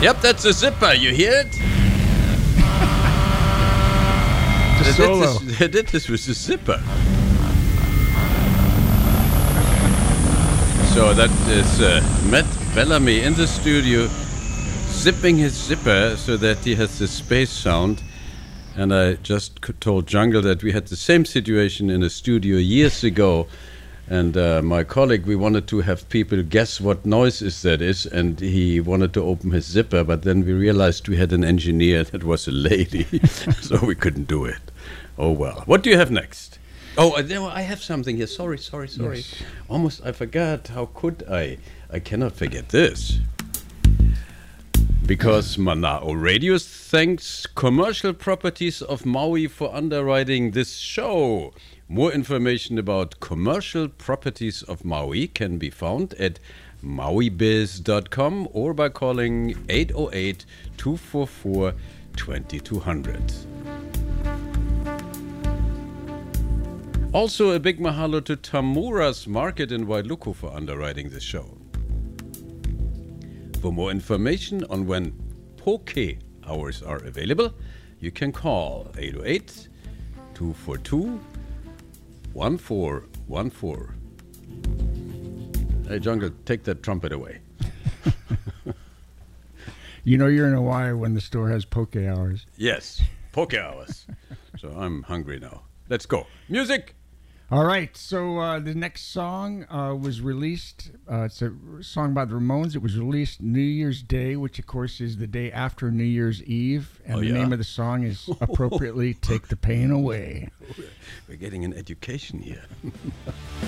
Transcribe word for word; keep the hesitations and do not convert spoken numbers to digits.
Yep, that's a zipper. You hear it? The they, solo. did this, they did this with the zipper. So that is uh, Matt Bellamy in the studio, zipping his zipper so that he has the space sound. And I just told Jungle that we had the same situation in a studio years ago. And uh, my colleague, we wanted to have people guess what noises that is, and he wanted to open his zipper, but then we realized we had an engineer that was a lady, so we couldn't do it. Oh well. What do you have next? Oh, uh, there, I have something here. Sorry, sorry, sorry. Yes. Almost I forgot. How could I? I cannot forget this. Because Mana'o Radio thanks Commercial Properties of Maui for underwriting this show. More information about Commercial Properties of Maui can be found at maui biz dot com or by calling eight oh eight, two four four, two two zero zero. Also a big mahalo to Tamura's Market in Wailuku for underwriting this show. For more information on when poke hours are available, you can call eight oh eight, two four two, one four one four. Hey, Jungle, take that trumpet away. You know you're in Hawaii when the store has poke hours. Yes, poke hours. So I'm hungry now. Let's go. Music! All right, so uh, the next song uh, was released. Uh, it's a song by the Ramones. It was released New Year's Day, which, of course, is the day after New Year's Eve. And Oh, the yeah? name of the song is appropriately Take the Pain Away. We're getting an education here.